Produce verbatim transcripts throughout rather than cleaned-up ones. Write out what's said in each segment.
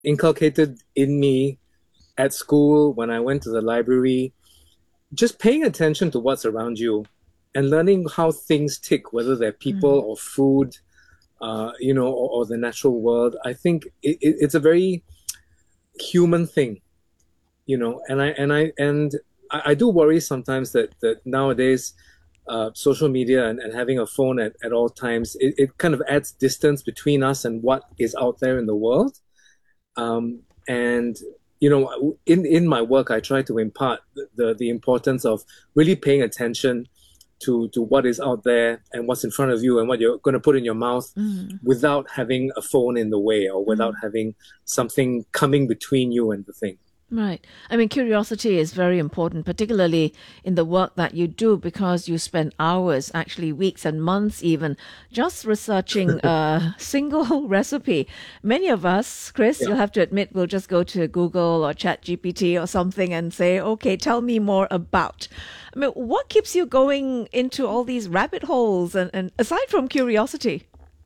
inculcated in me at school, when I went to the library, just paying attention to what's around you and learning how things tick, whether they're people Mm. or food, uh, you know, or, or the natural world. I think it, it, it's a very human thing, you know, and I and I and I, I do worry sometimes that that nowadays uh, social media and, and having a phone at, at all times, it, it kind of adds distance between us and what is out there in the world. Um, and you know, in in my work, I try to impart the the importance of really paying attention to to what is out there and what's in front of you and what you're going to put in your mouth Mm. without having a phone in the way or without Mm. having something coming between you and the thing. Right. I mean, curiosity is very important, particularly in the work that you do, because you spend hours, actually weeks and months even, just researching a single recipe. Many of us, Chris, Yeah. you'll have to admit, will just go to Google or Chat G P T or something and say, okay, tell me more about. I mean, what keeps you going into all these rabbit holes and, and aside from curiosity?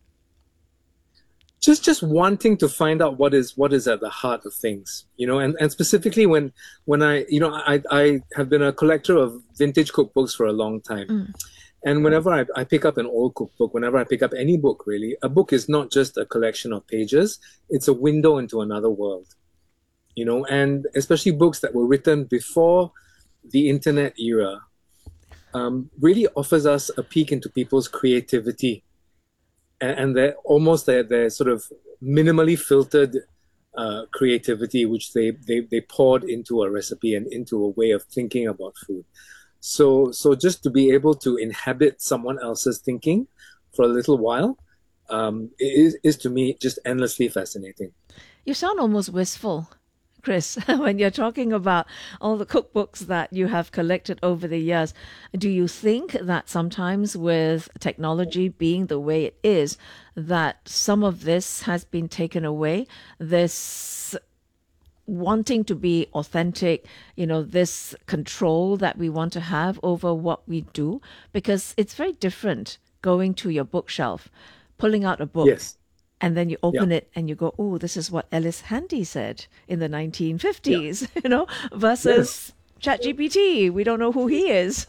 just just wanting to find out what is what is at the heart of things, you know, and and specifically when when I you know I I have been a collector of vintage cookbooks for a long time. Mm. And whenever I, I pick up an old cookbook, whenever I pick up any book really, a book is not just a collection of pages, it's a window into another world, you know, and especially books that were written before the internet era, um, really offers us a peek into people's creativity and, and they're almost their, their sort of minimally filtered uh, creativity, which they, they, they poured into a recipe and into a way of thinking about food. So, so just to be able to inhabit someone else's thinking for a little while um, is, is to me just endlessly fascinating. You sound almost wistful, Chris, when you're talking about all the cookbooks that you have collected over the years. Do you think that sometimes with technology being the way it is, that some of this has been taken away? This wanting to be authentic, you know, this control that we want to have over what we do, because it's very different going to your bookshelf, pulling out a book, Yes. and then you Yeah. open it and you go, oh, this is what Ellis Handy said in the Yeah. nineteen fifties, you know, Yes. versus ChatGPT. We don't know who he is.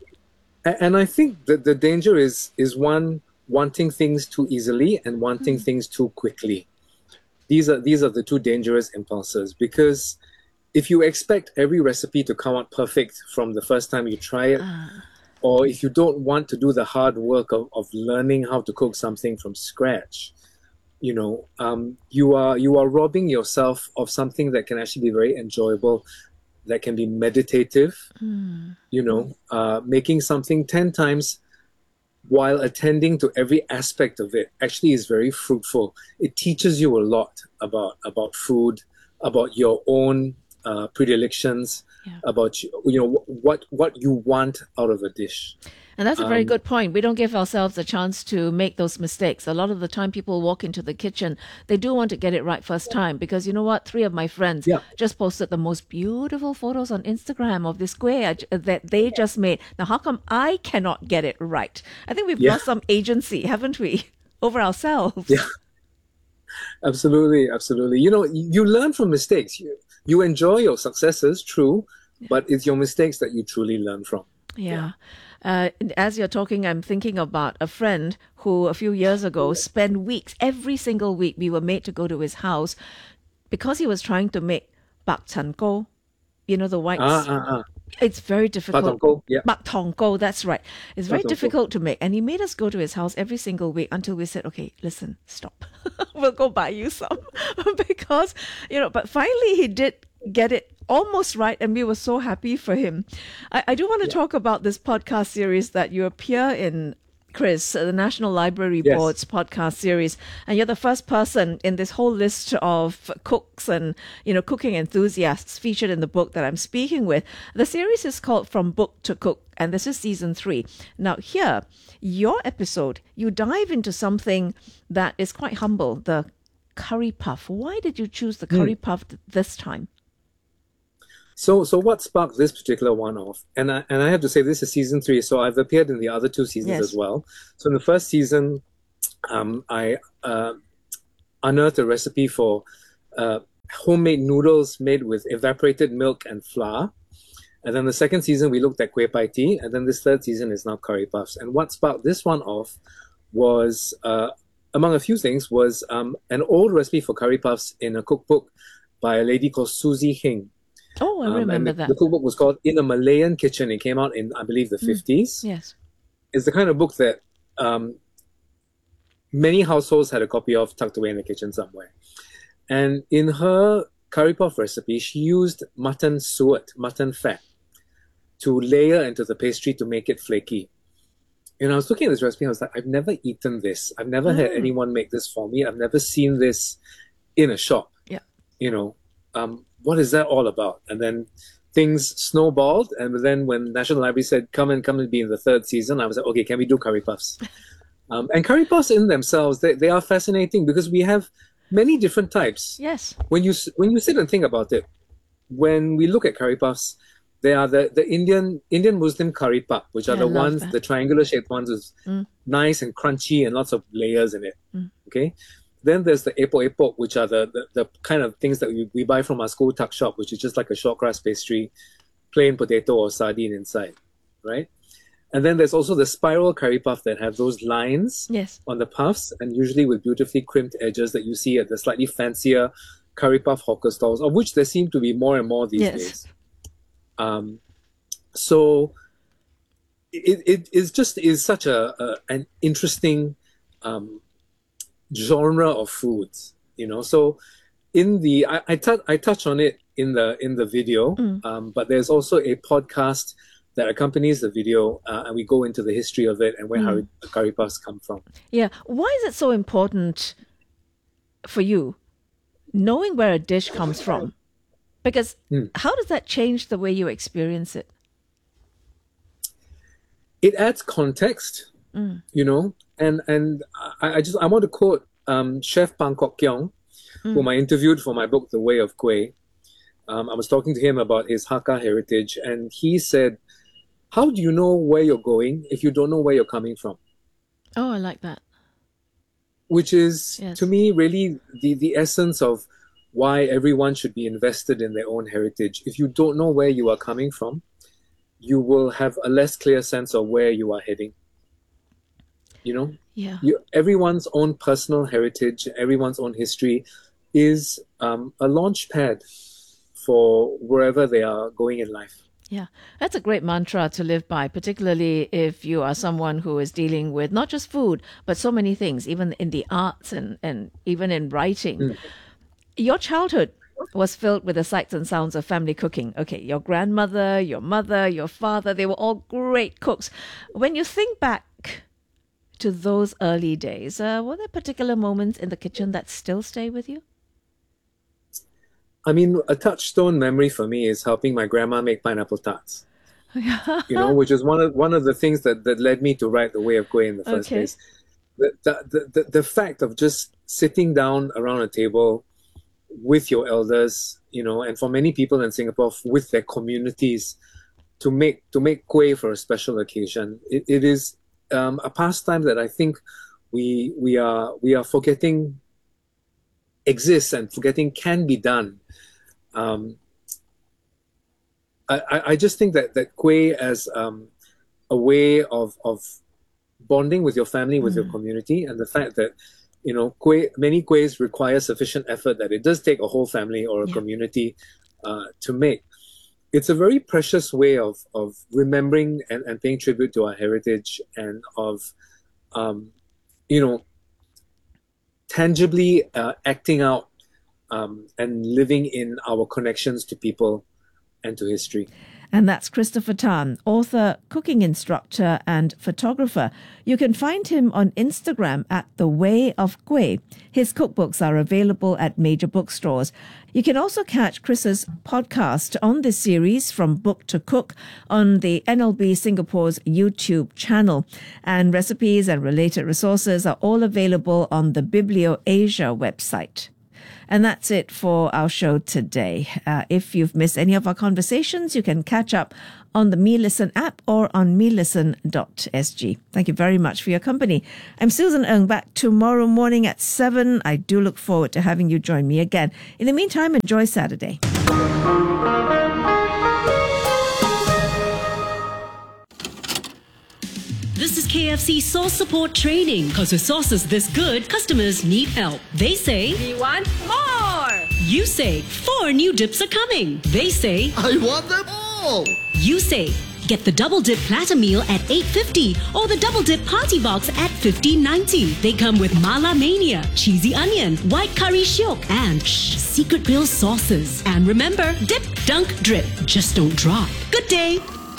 And I think that the danger is is one wanting things too easily and wanting Mm. things too quickly. These are these are the two dangerous impulses because if you expect every recipe to come out perfect from the first time you try it, Ah, or if you don't want to do the hard work of, of learning how to cook something from scratch, you know, um, you are you are robbing yourself of something that can actually be very enjoyable, that can be meditative, mm. you know, uh, making something ten times while attending to every aspect of it actually is very fruitful. It teaches you a lot about about food, about your own uh, predilections, Yeah. about you know what what you want out of a dish. And that's a very Um, good point. We don't give ourselves a chance to make those mistakes. A lot of the time, people walk into the kitchen, they do want to get it right first time because you know what? Three of my friends yeah, just posted the most beautiful photos on Instagram of this square that they just made. Now, how come I cannot get it right? I think we've yeah, lost some agency, haven't we, over yeah, ourselves? absolutely, absolutely. You know, you learn from mistakes. You you enjoy your successes, true, but it's your mistakes that you truly learn from. Yeah. Yeah. Uh, as you're talking, I'm thinking about a friend who a few years ago spent weeks, every single week, we were made to go to his house because he was trying to make bak chan go, you know, the Ah, whites. ah, ah. It's very Pat difficult. yeah, Bak tong go, that's right. It's very pat difficult to make. And he made us go to his house every single week until we said, okay, listen, stop. We'll go buy you some. because, you know, but finally he did get it almost right. And we were so happy for him. I, I do want to yeah. talk about this podcast series that you appear in, Chris, uh, the National Library Yes. Board's podcast series, and you're the first person in this whole list of cooks and you know cooking enthusiasts featured in the book that I'm speaking with. The series is called From Book to Cook, and this is season three. Now, here, your episode, you dive into something that is quite humble: the curry puff. Why did you choose the Hmm. curry puff th- this time? So, so what sparked this particular one off? And I, and I have to say, this is season three, so I've appeared in the other two seasons as Yes. well. So in the first season, um, I uh, unearthed a recipe for uh, homemade noodles made with evaporated milk and flour. And then the second season, we looked at kueh pie tea. And then this third season is now curry puffs. And what sparked this one off was, uh, among a few things, was um, an old recipe for curry puffs in a cookbook by a lady called Susie Hing. Oh, I Um, and remember the, that. the cookbook was called In a Malayan Kitchen. It came out in, I believe, the fifties. Yes. It's the kind of book that um, many households had a copy of tucked away in the kitchen somewhere. And in her curry puff recipe, she used mutton suet, mutton fat, to layer into the pastry to make it flaky. And I was looking at this recipe, I was like, I've never eaten this. I've never had Mm. anyone make this for me. I've never seen this in a shop. Yeah. You know, um, what is that all about? And then things snowballed. And then when National Library said, come and come and be in the third season, I was like, okay, can we do curry puffs? um, and curry puffs in themselves, they, they are fascinating because we have many different types. Yes. When you, when you sit and think about it, when we look at curry puffs, they are the, the Indian Indian Muslim curry puff, which are Yeah, the I love ones, that. the triangular shaped ones with Mm. nice and crunchy and lots of layers in it. Mm. Okay. Then there's the epok epok, which are the, the, the kind of things that we, we buy from our school tuck shop, which is just like a short crust pastry, plain potato or sardine inside, right? And then there's also the spiral curry puff that have those lines Yes. on the puffs, and usually with beautifully crimped edges that you see at the slightly fancier curry puff hawker stalls, of which there seem to be more and more these Yes. days. Um, so it, it is just is such a, a an interesting um, genre of foods, you know. So in the I I, tou- I touch on it in the in the video, Mm. um, but there's also a podcast that accompanies the video, uh, and we go into the history of it and where Mm. curry, curry puffs come from. Yeah. Why is it so important for you knowing where a dish comes from? Because Mm. how does that change the way you experience it? It adds context, Mm. you know, and and I, I just I want to quote um, Chef Pang Kok Kiong, whom I interviewed for my book The Way of Kueh. Um, I was talking to him about his Hakka heritage, and he said, "How do you know where you're going if you don't know where you're coming from?" Oh, I like that. Which is Yes. to me really the the essence of why everyone should be invested in their own heritage. If you don't know where you are coming from, you will have a less clear sense of where you are heading. You know, Yeah. you, everyone's own personal heritage, everyone's own history is um, a launch pad for wherever they are going in life. Yeah, that's a great mantra to live by, particularly if you are someone who is dealing with not just food, but so many things, even in the arts and, and even in writing. Mm. Your childhood was filled with the sights and sounds of family cooking. Okay, your grandmother, your mother, your father, they were all great cooks. When you think back to those early days, uh, were there particular moments in the kitchen that still stay with you? I mean, a touchstone memory for me is helping my grandma make pineapple tarts. You know, which is one of one of the things that, that led me to write The Way of Kueh in the first Okay. place. The, the, the, the fact of just sitting down around a table with your elders, you know, and for many people in Singapore, with their communities, to make to make kueh for a special occasion, it, it is um, a pastime that I think we we are we are forgetting exists and forgetting can be done. Um, I, I just think that, that kueh as um, a way of, of bonding with your family, with your community, and the fact that, you know, kueh, many kuehs require sufficient effort that it does take a whole family or a Yeah. community uh, to make. It's a very precious way of, of remembering and, and paying tribute to our heritage and of, um, you know, tangibly uh, acting out um, and living in our connections to people and to history. And that's Christopher Tan, author, cooking instructor, and photographer. You can find him on Instagram at The Way of Kueh. His cookbooks are available at major bookstores. You can also catch Chris's podcast on this series, From Book to Cook, on the N L B Singapore's YouTube channel. And recipes and related resources are all available on the Biblio Asia website. And that's it for our show today. Uh, if you've missed any of our conversations, you can catch up on the Me Listen app or on me listen dot s g. Thank you very much for your company. I'm Susan Ng, back tomorrow morning at seven. I do look forward to having you join me again. In the meantime, enjoy Saturday. This is K F C Sauce Support Training. Because with sauces this good, customers need help. They say, we want more. You say, four new dips are coming. They say, I want them all. You say, get the Double Dip Platter Meal at eight fifty or the Double Dip Party Box at fifteen ninety. They come with Mala Mania, Cheesy Onion, White Curry Shiok, and shh, Secret Grill sauces. And remember, dip, dunk, drip. Just don't drop. Good day.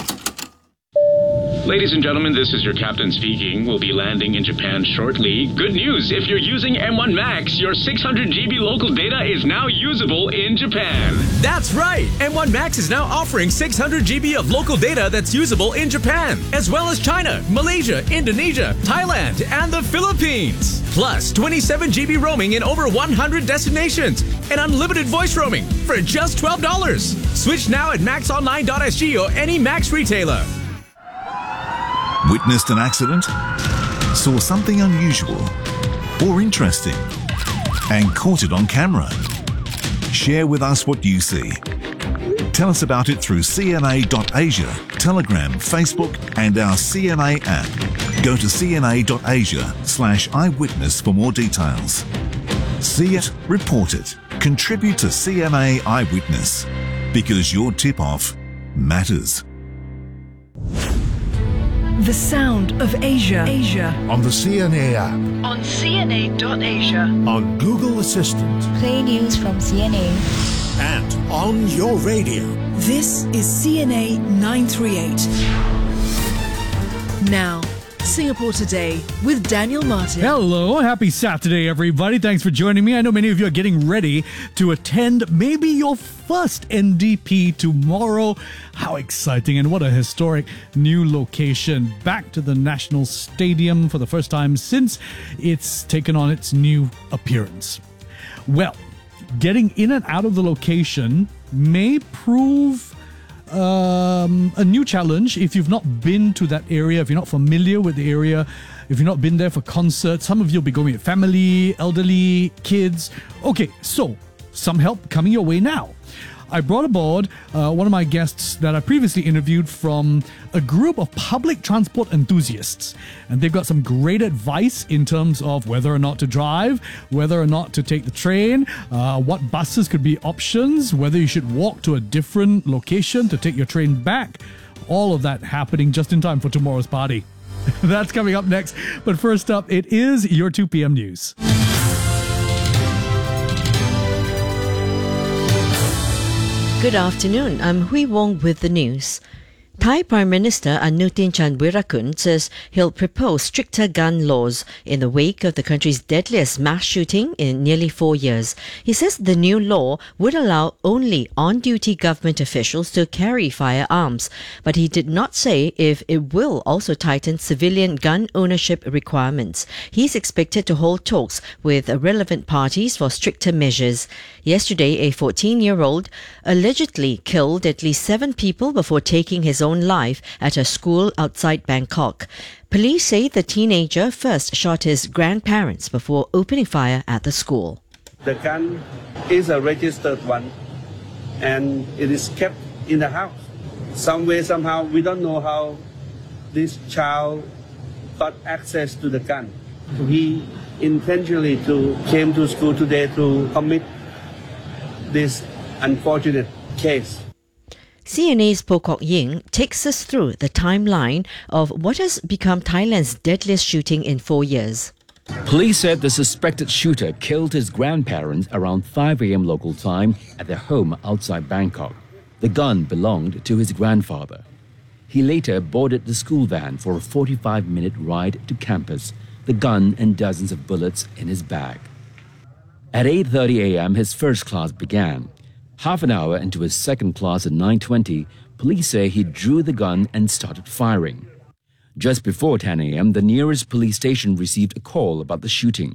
Ladies and gentlemen, this is your captain speaking. We'll be landing in Japan shortly. Good news, if you're using M one Max, your six hundred gigabyte local data is now usable in Japan. That's right! M one Max is now offering six hundred gigabytes of local data that's usable in Japan, as well as China, Malaysia, Indonesia, Thailand, and the Philippines. Plus, twenty-seven gigabyte roaming in over one hundred destinations, and unlimited voice roaming for just twelve dollars. Switch now at max online dot s g or any Max retailer. Witnessed an accident? Saw something unusual or interesting and caught it on camera? Share with us what you see. Tell us about it through c n a dot asia, Telegram, Facebook and our C N A app. Go to c n a dot asia slash eyewitness for more details. See it, report it, contribute to C N A Eyewitness, because your tip-off matters. The sound of Asia. Asia. On the C N A app. On c n a dot asia. On Google Assistant. Play news from C N A. And on your radio. This is C N A nine thirty-eight. Now, Singapore Today with Daniel Martin. Hello, happy Saturday, everybody. Thanks for joining me. I know many of you are getting ready to attend maybe your first N D P tomorrow. How exciting, and what a historic new location. Back to the National Stadium for the first time since it's taken on its new appearance. Well, getting in and out of the location may prove Um, a new challenge if you've not been to that area, if you're not familiar with the area, if you've not been there for concerts. Some of you will be going with family, elderly, kids. Okay, so some help coming your way now. I brought aboard uh, one of my guests that I previously interviewed from a group of public transport enthusiasts. And they've got some great advice in terms of whether or not to drive, whether or not to take the train, uh, what buses could be options, whether you should walk to a different location to take your train back. All of that happening just in time for tomorrow's party. That's coming up next. But first up, it is your two p.m. news. Good afternoon, I'm Hui Wong with the news. Thai Prime Minister Anutin Chanvirakul says he'll propose stricter gun laws in the wake of the country's deadliest mass shooting in nearly four years. He says the new law would allow only on-duty government officials to carry firearms, but he did not say if it will also tighten civilian gun ownership requirements. He's expected to hold talks with relevant parties for stricter measures. Yesterday, a fourteen-year-old allegedly killed at least seven people before taking his own life at a school outside Bangkok. Police say the teenager first shot his grandparents before opening fire at the school. The gun is a registered one and it is kept in the house. Some way, somehow, we don't know how this child got access to the gun. He intentionally to came to school today to commit this unfortunate case. C N A's Po Kok Ying takes us through the timeline of what has become Thailand's deadliest shooting in four years. Police said the suspected shooter killed his grandparents around five a.m. local time at their home outside Bangkok. The gun belonged to his grandfather. He later boarded the school van for a forty-five minute ride to campus, the gun and dozens of bullets in his bag. At eight thirty a.m., his first class began. Half an hour into his second class at nine twenty, police say he drew the gun and started firing. Just before ten a.m., the nearest police station received a call about the shooting.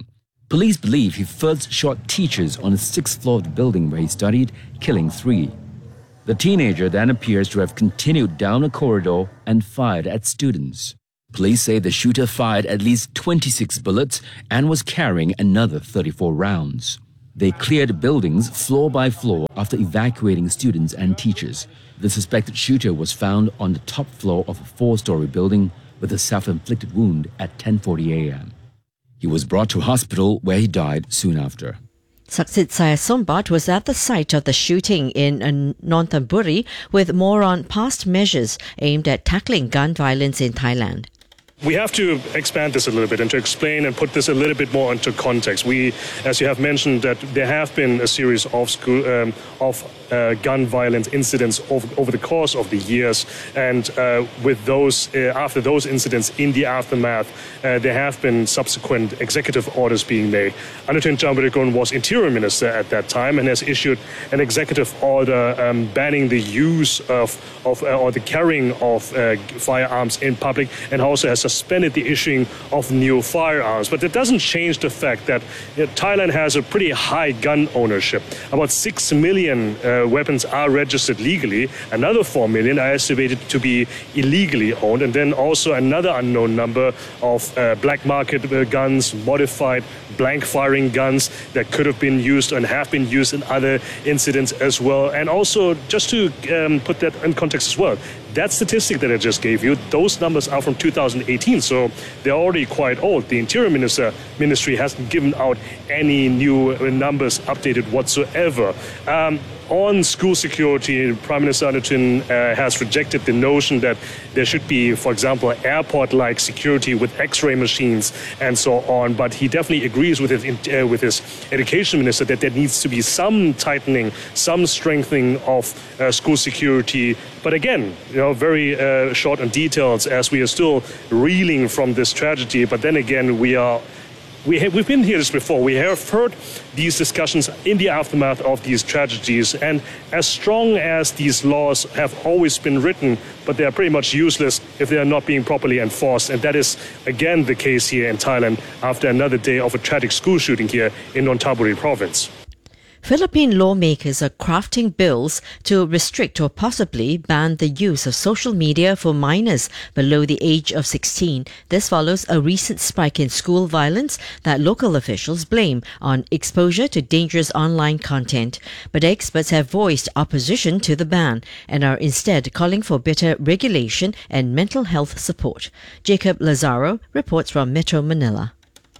Police believe he first shot teachers on the sixth floor of the building where he studied, killing three. The teenager then appears to have continued down a corridor and fired at students. Police say the shooter fired at least twenty-six bullets and was carrying another thirty-four rounds. They cleared buildings floor by floor after evacuating students and teachers. The suspected shooter was found on the top floor of a four-story building with a self-inflicted wound at ten forty a.m. He was brought to hospital where he died soon after. Saksit Sayasombat was at the site of the shooting in Nonthaburi with more on past measures aimed at tackling gun violence in Thailand. We have to expand this a little bit and to explain and put this a little bit more into context. We, as you have mentioned, that there have been a series of school, um, of uh, gun violence incidents over, over the course of the years, and uh, with those, uh, after those incidents, in the aftermath, uh, there have been subsequent executive orders being made. Anutin Charnvirakul was Interior Minister at that time and has issued an executive order um, banning the use of, of uh, or the carrying of uh, firearms in public, and also has suspended the issuing of new firearms. But that doesn't change the fact that you know, Thailand has a pretty high gun ownership. About six million uh, weapons are registered legally. Another four million are estimated to be illegally owned. And then also another unknown number of uh, black market uh, guns, modified blank firing guns that could have been used and have been used in other incidents as well. And also, just to um, put that in context as well, that statistic that I just gave you, those numbers are from two thousand eighteen, so they're already quite old. The Interior Minister Ministry hasn't given out any new numbers updated whatsoever. Um, On school security, Prime Minister Anutin uh, has rejected the notion that there should be, for example, airport-like security with X-ray machines and so on. But he definitely agrees with his, uh, with his education minister that there needs to be some tightening, some strengthening of uh, school security. But again, you know, very uh, short on details as we are still reeling from this tragedy. But then again, we are. We have, we've been here this before. We have heard these discussions in the aftermath of these tragedies. And as strong as these laws have always been written, but they are pretty much useless if they are not being properly enforced. And that is, again, the case here in Thailand after another day of a tragic school shooting here in Nonthaburi province. Philippine lawmakers are crafting bills to restrict or possibly ban the use of social media for minors below the age of sixteen. This follows a recent spike in school violence that local officials blame on exposure to dangerous online content. But experts have voiced opposition to the ban and are instead calling for better regulation and mental health support. Jacob Lazaro reports from Metro Manila.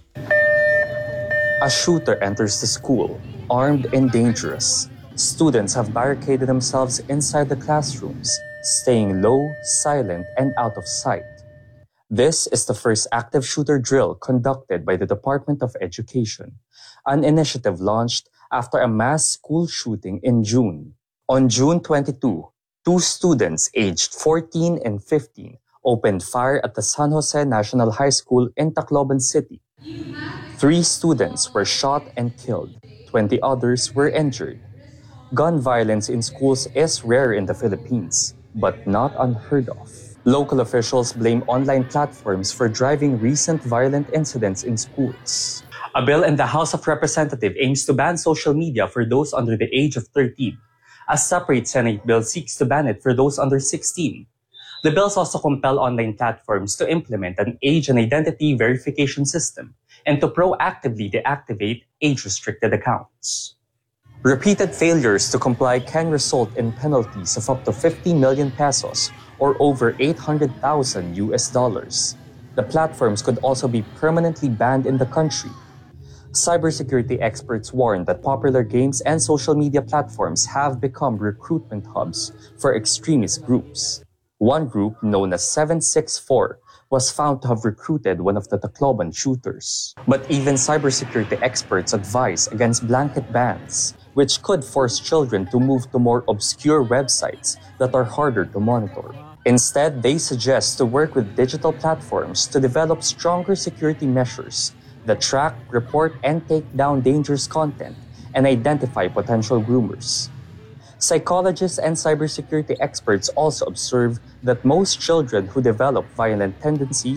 A shooter enters the school, armed and dangerous. Students have barricaded themselves inside the classrooms, staying low, silent, and out of sight. This is the first active shooter drill conducted by the Department of Education, an initiative launched after a mass school shooting in June. On June twenty-second, two students aged fourteen and fifteen opened fire at the San Jose National High School in Tacloban City. Three students were shot and killed. twenty others were injured. Gun violence in schools is rare in the Philippines, but not unheard of. Local officials blame online platforms for driving recent violent incidents in schools. A bill in the House of Representatives aims to ban social media for those under the age of thirteen. A separate Senate bill seeks to ban it for those under sixteen. The bills also compel online platforms to implement an age and identity verification system and to proactively deactivate age-restricted accounts. Repeated failures to comply can result in penalties of up to fifty million pesos or over eight hundred thousand U S dollars. The platforms could also be permanently banned in the country. Cybersecurity experts warn that popular games and social media platforms have become recruitment hubs for extremist groups. One group, known as seven six four, was found to have recruited one of the Tacloban shooters. But even cybersecurity experts advise against blanket bans, which could force children to move to more obscure websites that are harder to monitor. Instead, they suggest to work with digital platforms to develop stronger security measures that track, report, and take down dangerous content and identify potential groomers. Psychologists and cybersecurity experts also observe that most children who develop violent tendencies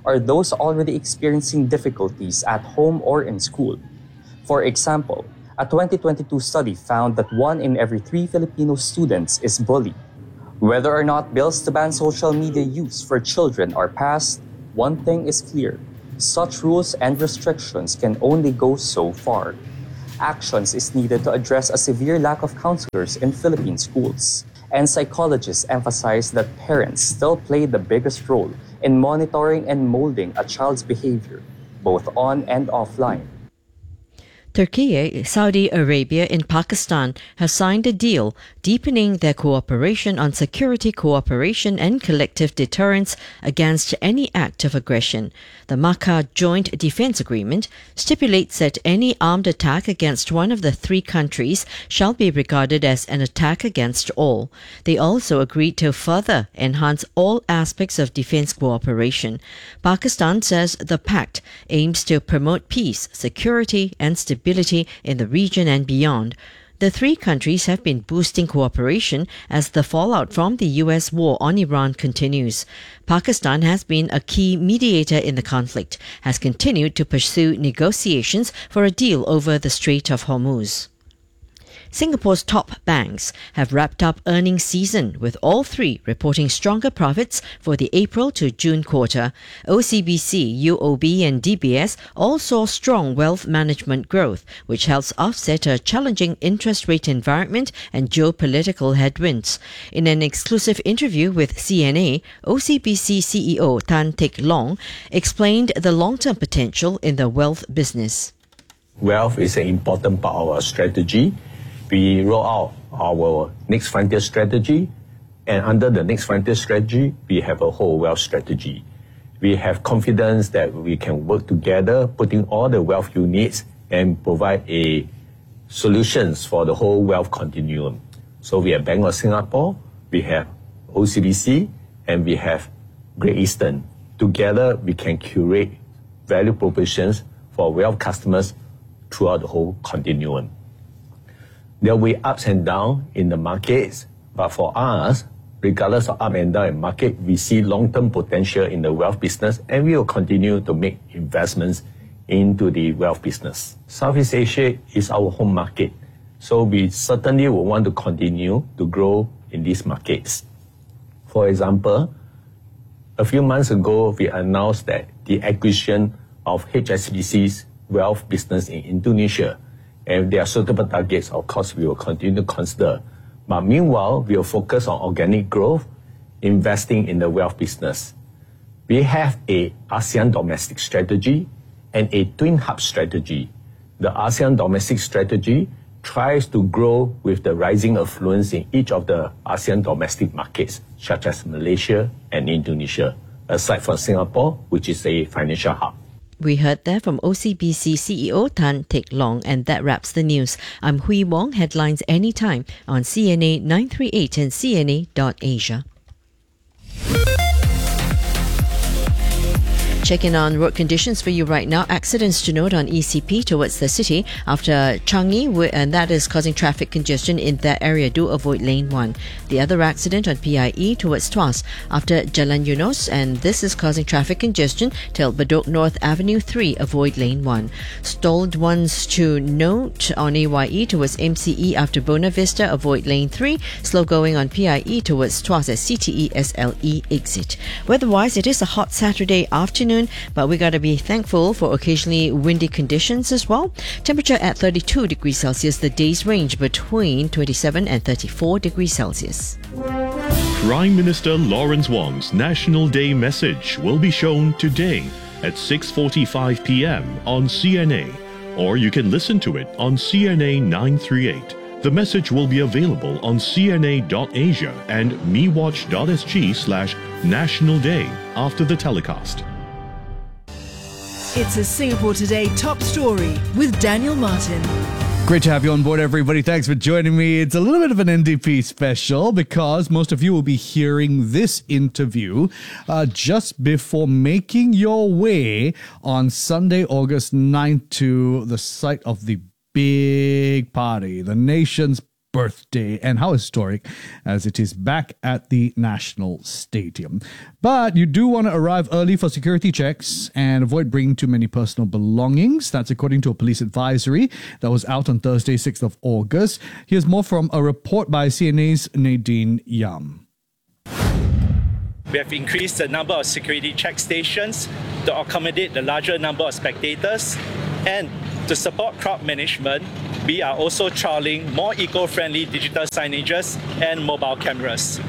are those already experiencing difficulties at home or in school. For example, a twenty twenty-two study found that one in every three Filipino students is bullied. Whether or not bills to ban social media use for children are passed, one thing is clear. Such rules and restrictions can only go so far. Actions is needed to address a severe lack of counselors in Philippine schools. And psychologists emphasize that parents still play the biggest role in monitoring and molding a child's behavior, both on and offline. Turkey, Saudi Arabia, and Pakistan have signed a deal deepening their cooperation on security cooperation and collective deterrence against any act of aggression. The Makkah Joint Defense Agreement stipulates that any armed attack against one of the three countries shall be regarded as an attack against all. They also agreed to further enhance all aspects of defense cooperation. Pakistan says the pact aims to promote peace, security, and stability in the region and beyond. The three countries have been boosting cooperation as the fallout from the U S war on Iran continues. Pakistan has been a key mediator in the conflict, has continued to pursue negotiations for a deal over the Strait of Hormuz. Singapore's top banks have wrapped up earnings season, with all three reporting stronger profits for the April to June quarter. O C B C, U O B and D B S all saw strong wealth management growth, which helps offset a challenging interest rate environment and geopolitical headwinds. In an exclusive interview with C N A, O C B C C E O Tan Teck Long explained the long-term potential in the wealth business. Wealth is an important part of our strategy. We roll out our Next Frontier strategy, and under the Next Frontier strategy, we have a whole wealth strategy. We have confidence that we can work together, putting all the wealth units and provide a solutions for the whole wealth continuum. So we have Bank of Singapore, we have O C B C, and we have Great Eastern. Together, we can curate value propositions for wealth customers throughout the whole continuum. There will be ups and downs in the markets, but for us, regardless of up and down in market, we see long-term potential in the wealth business, and we will continue to make investments into the wealth business. Southeast Asia is our home market, so we certainly will want to continue to grow in these markets. For example, a few months ago, we announced that the acquisition of H S B C's wealth business in Indonesia. And if there are suitable targets, of course, we will continue to consider. But meanwhile, we will focus on organic growth, investing in the wealth business. We have a ASEAN domestic strategy and a twin hub strategy. The ASEAN domestic strategy tries to grow with the rising affluence in each of the ASEAN domestic markets, such as Malaysia and Indonesia, aside from Singapore, which is a financial hub. We heard that from O C B C C E O Tan Teck Long, and that wraps the news. I'm Hui Wong. Headlines anytime on C N A nine three eight and C N A dot Asia. Checking on road conditions for you right now. Accidents to note on E C P towards the city after Changi, and that is causing traffic congestion in that area. Do avoid lane one. The other accident on P I E towards Tuas after Jalan Eunos, and this is causing traffic congestion till Bedok North Avenue three. Avoid lane one. Stalled ones to note on A Y E towards M C E after Buona Vista. Avoid lane three. Slow going on P I E towards Tuas at C T E S L E exit. Weather-wise, it is a hot Saturday afternoon, but we got to be thankful for occasionally windy conditions as well. Temperature at thirty-two degrees Celsius. The days range between twenty-seven and thirty-four degrees Celsius. Prime Minister Lawrence Wong's National Day message will be shown today at six forty-five p.m. on C N A, or you can listen to it on C N A nine three eight. The message will be available on C N A dot Asia and mewatch dot S G slash National Day after the telecast. It's a Singapore Today top story with Daniel Martin. Great to have you on board, everybody. Thanks for joining me. It's a little bit of an N D P special because most of you will be hearing this interview uh, just before making your way on Sunday, August ninth to the site of the big party, the nation's birthday, and how historic as it is back at the National Stadium. But you do want to arrive early for security checks and avoid bringing too many personal belongings. That's according to a police advisory that was out on Thursday, sixth of August. Here's more from a report by C N A's Nadine Yam. We have increased the number of security check stations to accommodate the larger number of spectators, and to support crowd management, we are also trialing more eco-friendly digital signages and mobile cameras.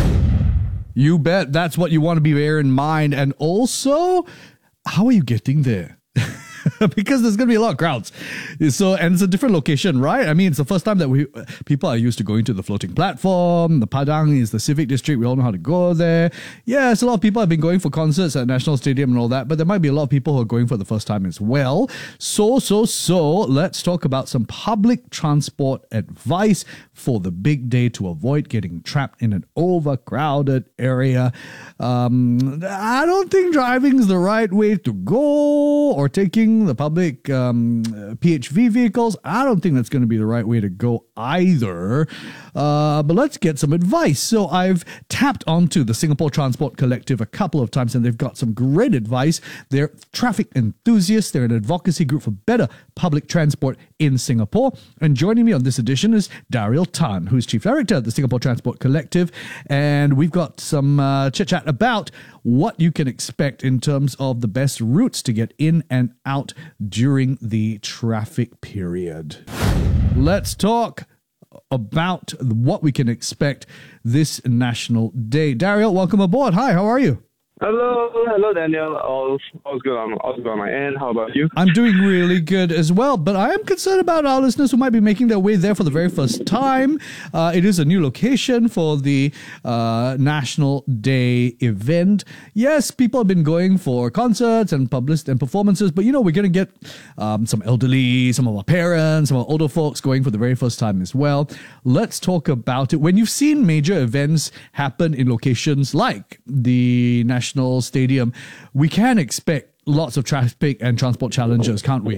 You bet that's what you want to be bear in mind. And also, how are you getting there? Because there's going to be a lot of crowds. So, and it's a different location, right? I mean, it's the first time that we people are used to going to the floating platform. The Padang is the civic district. We all know how to go there. Yes, a lot of people have been going for concerts at National Stadium and all that, but there might be a lot of people who are going for the first time as well. So, so, so, let's talk about some public transport advice for the big day to avoid getting trapped in an overcrowded area. Um, I don't think driving is the right way to go, or taking the public um, P H V vehicles. I don't think that's going to be the right way to go either. Uh, but let's get some advice. So I've tapped onto the Singapore Transport Collective a couple of times, and they've got some great advice. They're traffic enthusiasts. They're an advocacy group for better public transport in Singapore. And joining me on this edition is Daryl Tan, who's Chief Director of the Singapore Transport Collective. And we've got some uh, chit-chat about what you can expect in terms of the best routes to get in and out during the traffic period. Let's talk about what we can expect this National Day. Daryl, welcome aboard. Hi, how are you? Hello, hello, Daniel. All's, all's good on, all's good on my end. How about you? I'm doing really good as well, but I am concerned about our listeners who might be making their way there for the very first time. Uh, it is a new location for the uh, National Day event. Yes, people have been going for concerts and publicity and performances, but you know, we're going to get um, some elderly, some of our parents, some of our older folks going for the very first time as well. Let's talk about it. When you've seen major events happen in locations like the National National Stadium, we can expect lots of traffic and transport challenges, can't we?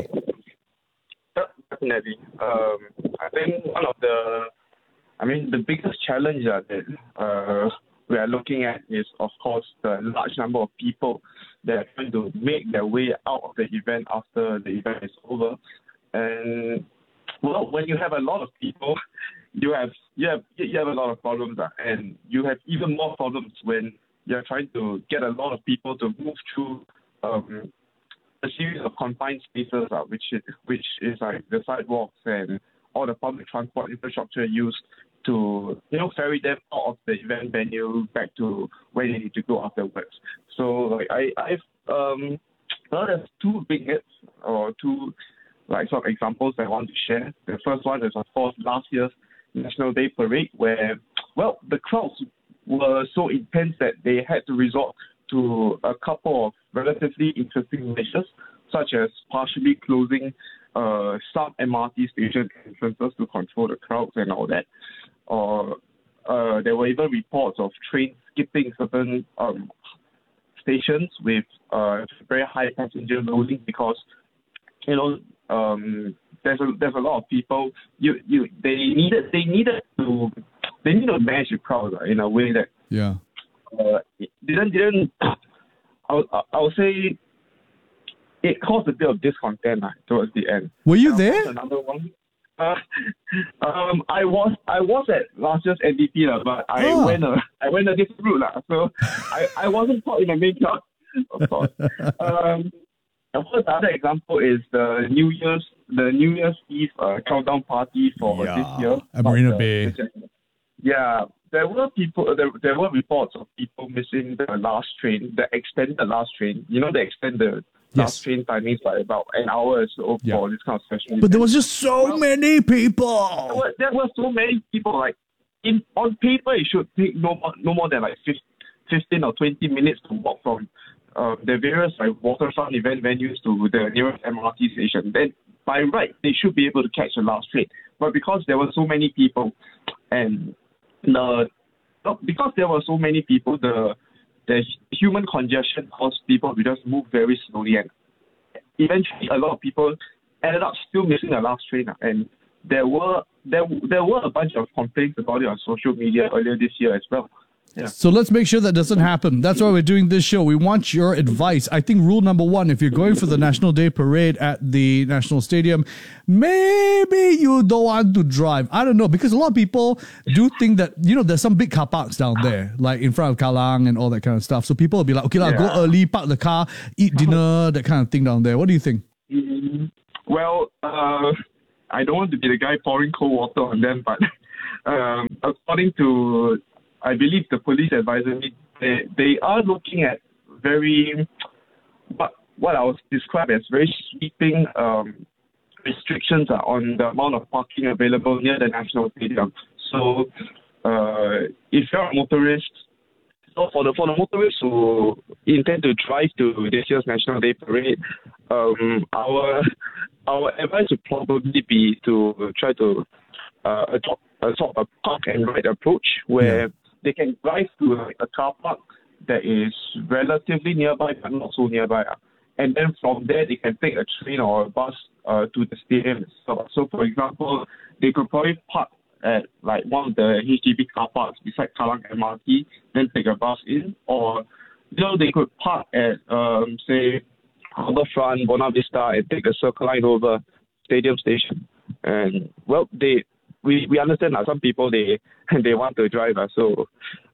Definitely. Um, I think one of the, I mean, the biggest challenge that uh, we are looking at is, of course, the large number of people that are trying to make their way out of the event after the event is over. And, well, when you have a lot of people, you have you have, you have a lot of problems, uh, and you have even more problems when you're trying to get a lot of people to move through um, a series of confined spaces, uh, which is, which is like the sidewalks and all the public transport infrastructure used to, you know, ferry them out of the event venue back to where they need to go afterwards. So, like, I, I've um, well, there's two big hits or two like sort of examples I want to share. The first one is, of course, last year's National Day Parade, where, well, the crowds were so intense that they had to resort to a couple of relatively interesting measures, such as partially closing uh, some M R T station entrances to control the crowds and all that. Or uh, there were even reports of trains skipping certain um, stations with uh, very high passenger loading because, you know, um, there's a there's a lot of people. You you they needed they needed to. They need to manage the crowd uh, in a way that yeah uh, didn't didn't. I would, I would say it caused a bit of discontent uh, towards the end. Were you uh, there? Another one. Uh, um, I was I was at last year's N D P uh, but I oh. went a I went a different route uh, so I, I wasn't caught in the main crowd, of course. um, of course, the other example is the New Year's the New Year's Eve uh, countdown party for yeah, this year at Marina the, Bay. The, Yeah, there were people. There, there were reports of people missing the last train, the extended last train. You know, they extend the yes. last train timings by about an hour or so yeah. for this kind of special. But there was just so well, many people. There were, there were so many people. Like in on paper, it should take no more, no more than like fifteen or twenty minutes to walk from uh, the various like waterfront event venues to the nearest M R T station. Then by right, they should be able to catch the last train. But because there were so many people, and The, because there were so many people, the the human congestion caused people to just move very slowly, and eventually a lot of people ended up still missing the last train. And there were there there were a bunch of complaints about it on social media earlier this year as well. Yeah. So let's make sure that doesn't happen. That's why we're doing this show. We want your advice. I think rule number one, if you're going for the National Day Parade at the National Stadium, maybe you don't want to drive. I don't know, because a lot of people do think that, you know, there's some big car parks down there, like in front of Kallang and all that kind of stuff. So people will be like, okay, I'll Yeah. go early, park the car, eat dinner, that kind of thing down there. What do you think? Mm, Well, uh, I don't want to be the guy pouring cold water on them, but um, according to, I believe, the police advisory, they, they are looking at very, what, what I would describe as very sweeping um, restrictions uh, on the amount of parking available near the National Stadium. So uh, if you're a motorist, so for the, for the motorists who intend to drive to this year's National Day Parade, um, our our advice would probably be to try to uh, adopt a sort of a park and ride approach where yeah. they can drive to a, a car park that is relatively nearby but not so nearby. And then from there, they can take a train or a bus uh, to the stadium itself. So, for example, they could probably park at like one of the H D B car parks beside Kallang M R T, then take a bus in, or you know they could park at um, say Harbourfront, Buona Vista, and take the Circle Line over Stadium Station. And well, they we, we understand that some people they they want to drive, uh, so.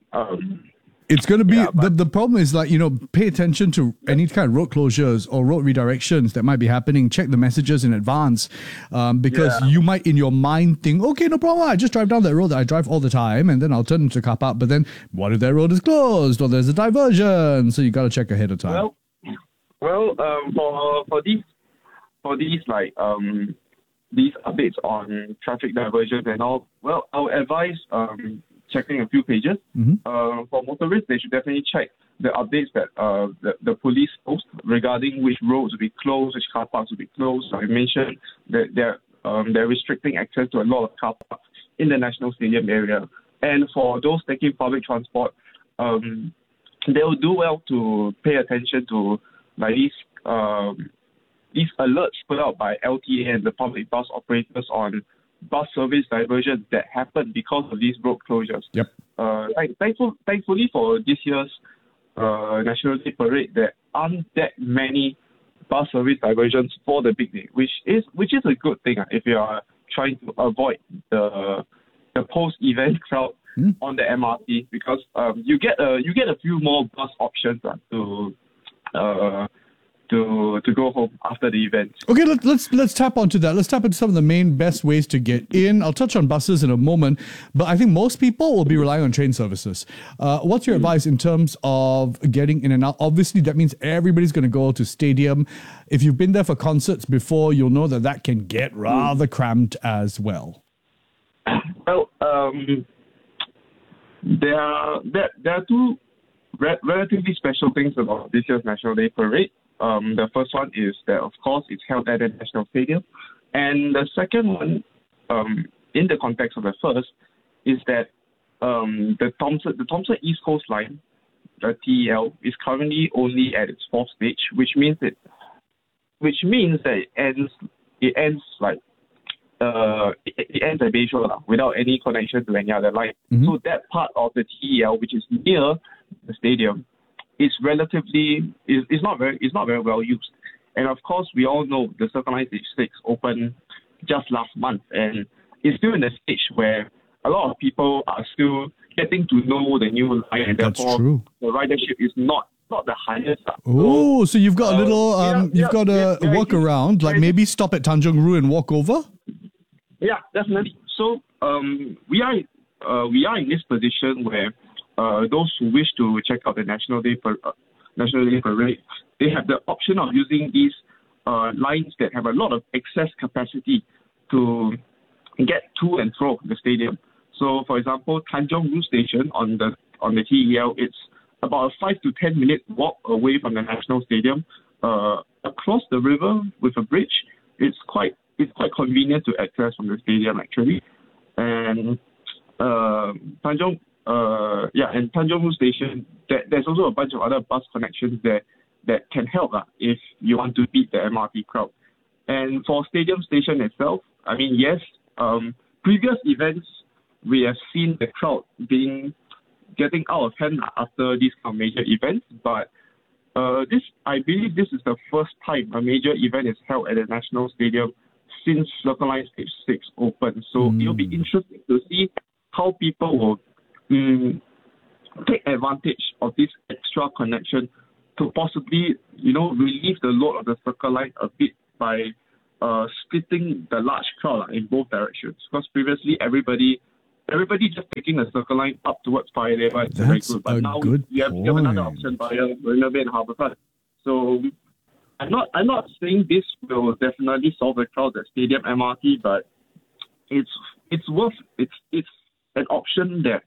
Um, It's going to be, yeah, the, the problem is like, you know, pay attention to any kind of road closures or road redirections that might be happening. Check the messages in advance um, because yeah. you might in your mind think, okay, no problem, I just drive down that road that I drive all the time and then I'll turn into a car park. But then what if that road is closed or there's a diversion? So you got to check ahead of time. Well, well um, for, for these, for these like, um, these updates on traffic diversions and all, well, I would advise, um, checking a few pages. Mm-hmm. Uh, for motorists, they should definitely check the updates that uh, the, the police post regarding which roads will be closed, which car parks will be closed. I mentioned that they're, um, they're restricting access to a lot of car parks in the National Stadium area. And for those taking public transport, um, they will do well to pay attention to like these, um, these alerts put out by L T A and the public bus operators on bus service diversions that happened because of these road closures. Yep. Uh, thankful, thankfully for this year's uh, National Day Parade, there aren't that many bus service diversions for the big day, which is which is a good thing uh, if you are trying to avoid the the post-event crowd mm. on the M R T, because um, you get a you get a few more bus options uh, to. Uh, To, to go home after the event. Okay, let, let's let's tap onto that. Let's tap into some of the main best ways to get in. I'll touch on buses in a moment, but I think most people will be relying on train services. Uh, what's your mm. advice in terms of getting in and out? Obviously, that means everybody's going to go to stadium. If you've been there for concerts before, you'll know that that can get rather mm. cramped as well. Well, um, there are there, there are two re- relatively special things about this year's National Day Parade. Um, the first one is that, of course, it's held at the National Stadium. And the second one, um, in the context of the first, is that um, the Thomson the Thomson East Coast Line, the T E L, is currently only at its fourth stage, which means it, which means that it ends it ends like uh, it, it ends at Bayshore without any connection to any other line. Mm-hmm. So that part of the T E L, which is near the stadium, is relatively is, is not very is not very well used. And of course, we all know the Circle Line Stage Six opened just last month, and it's still in the stage where a lot of people are still getting to know the new line, and That's therefore true. the ridership is not not the highest. Oh, so, so you've got a little um, yeah, you've yeah, got a yeah, walk yeah, around, like yeah. maybe stop at Tanjong Rhu and walk over. Yeah, definitely. So um, we are uh, we are in this position where. Uh, those who wish to check out the National Day Par- uh, National Day Parade, they have the option of using these uh, lines that have a lot of excess capacity to get to and from the stadium. So, for example, Tanjong Rhu Station on the on the T E L, it's about a five to ten minute walk away from the National Stadium, uh, across the river with a bridge. It's quite it's quite convenient to access from the stadium actually, and uh, Tanjong. Uh, yeah, and Tanjong Rhu Station, there, there's also a bunch of other bus connections there that can help uh, if you want to beat the M R T crowd. And for Stadium Station itself, I mean, yes, Um, previous events, we have seen the crowd being getting out of hand after these kind of major events, but uh, this I believe this is the first time a major event is held at the National Stadium since Circle Line Stage six opened. So mm. it'll be interesting to see how people will um, take advantage of this extra connection to possibly, you know, relieve the load of the Circle Line a bit by uh, splitting the large crowd in both directions. Because previously everybody everybody just taking the Circle Line up towards Paya Lebar is very good. But now good you have, you have another option via Marina Bay and Harbourfront. So I'm not I'm not saying this will definitely solve the crowd at Stadium M R T, but it's it's worth it's it's an option that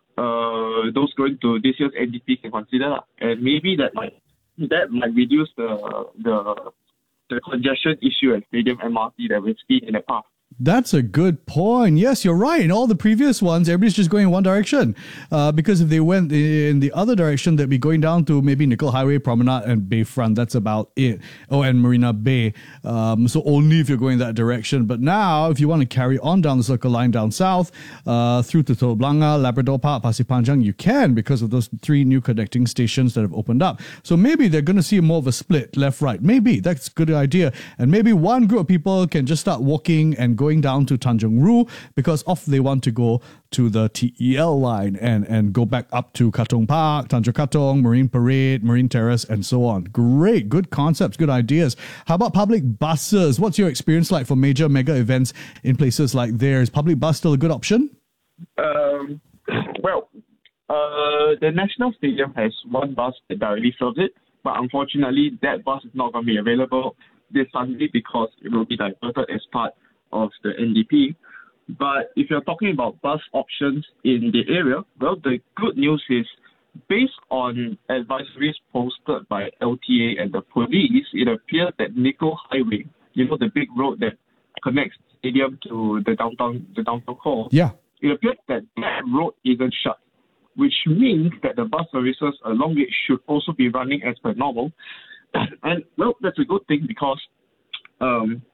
uh, those going to this year's N D P can consider, and maybe that might that might reduce the the the congestion issue at Stadium M R T that we've seen in the past. That's a good point. Yes, you're right. In all the previous ones, everybody's just going in one direction. Uh, because if they went in the other direction, they'd be going down to maybe Nickel Highway, Promenade, and Bayfront. That's about it. Oh, and Marina Bay. Um, so only if you're going that direction. But now, if you want to carry on down the Circle Line down south, uh, through to Teluk Blangah, Labrador Park, Pasir Panjang, you can because of those three new connecting stations that have opened up. So maybe they're going to see more of a split, left-right. Maybe. That's a good idea. And maybe one group of people can just start walking and going down to Tanjung Ru because off they want to go to the T E L line and, and go back up to Katong Park, Tanjung Katong, Marine Parade, Marine Terrace, and so on. Great, good concepts, good ideas. How about public buses? What's your experience like for major mega events in places like there? Is public bus still a good option? Um, well, uh, the National Stadium has one bus that directly serves it, but unfortunately that bus is not going to be available this Sunday because it will be diverted as part of the N D P. But if you're talking about bus options in the area, well, the good news is based on advisories posted by L T A and the police, it appears that Nickel Highway, you know, the big road that connects the stadium to the downtown the downtown core, yeah, it appears that that road isn't shut, which means that the bus services along it should also be running as per normal. And well, that's a good thing because um,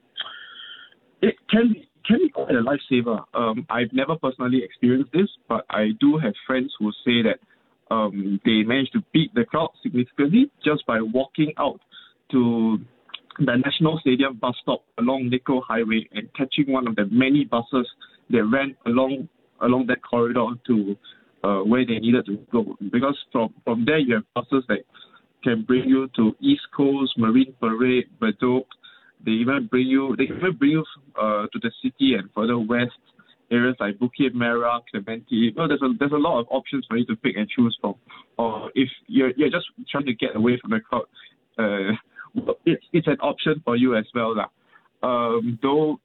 it can be, can be quite a lifesaver. Um, I've never personally experienced this, but I do have friends who say that um, they managed to beat the crowd significantly just by walking out to the National Stadium bus stop along Nickel Highway and catching one of the many buses that ran along along that corridor to uh, where they needed to go. Because from, from there you have buses that can bring you to East Coast, Marine Parade, Bedok. They even bring you. They even bring you uh, to the city and further west areas like Bukit Merah, Clementi. Well, there's a there's a lot of options for you to pick and choose from. Or if you're you're just trying to get away from the crowd, uh, it's it's an option for you as well, lah. Um, though,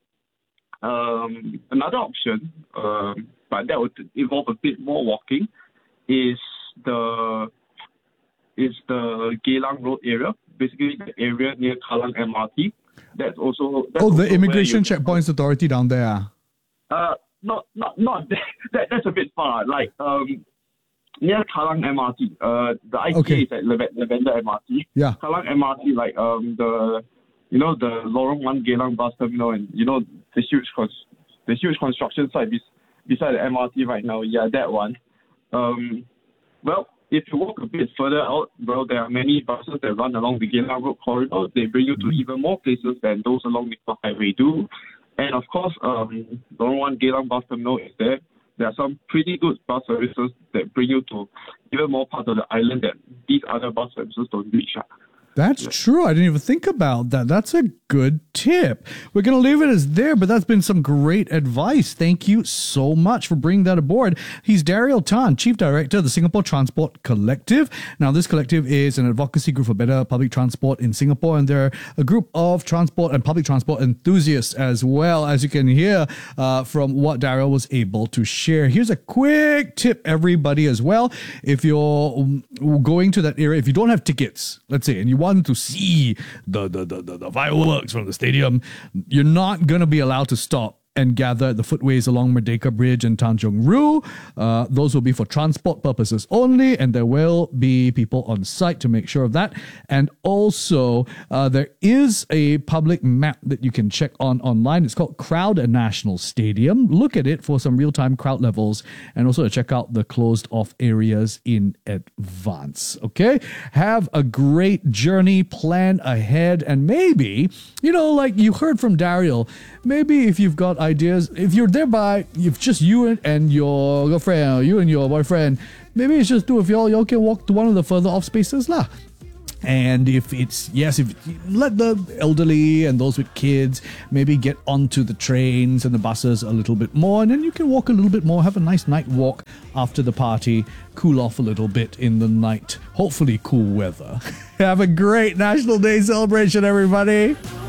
um, another option, um, but that would involve a bit more walking, is the is the Geylang Road area, basically the area near Kallang M R T. That's also that's oh the also Immigration Checkpoints Authority down there. Uh, not not not that. That's a bit far. Like um, near Kallang M R T. Uh, the I T A Okay. is at Lav- Lavender M R T. Yeah. Kallang M R T, like um the you know the Lorong One Geylang bus terminal, and you know the huge cons- the huge construction site bes- beside the M R T right now. Yeah, that one. Um, well. If you walk a bit further out, well, there are many buses that run along the Geylang Road corridor. They bring you to even more places than those along Nickel Highway do. And of course, um, Lorong One Geylang bus terminal is there. There are some pretty good bus services that bring you to even more parts of the island that these other bus services don't reach. That's true. I didn't even think about that. That's a good tip. We're going to leave it as there, but that's been some great advice. Thank you so much for bringing that aboard. He's Daryl Tan, Chief Director of the Singapore Transport Collective. Now, this collective is an advocacy group for better public transport in Singapore, and they're a group of transport and public transport enthusiasts as well, as you can hear uh, from what Daryl was able to share. Here's a quick tip, everybody, as well. If you're going to that area, if you don't have tickets, let's say, and you want to see the, the, the, the, the fireworks from the stadium, you're not going to be allowed to stop and gather at the footways along Merdeka Bridge and Tanjung Ru. Uh, those will be for transport purposes only, and there will be people on site to make sure of that. And also, uh, there is a public map that you can check on online. It's called Crowd at National Stadium. Look at it for some real-time crowd levels, and also to check out the closed-off areas in advance. Okay? Have a great journey, plan ahead, and maybe, you know, like you heard from Daryl, maybe if you've got ideas, if you're thereby, if just you and, and your girlfriend, or you and your boyfriend, maybe it's just two of y'all, y'all can walk to one of the further off spaces lah. And if it's, yes, if let the elderly and those with kids maybe get onto the trains and the buses a little bit more, and then you can walk a little bit more, have a nice night walk after the party, cool off a little bit in the night, hopefully cool weather. Have a great National Day celebration, everybody.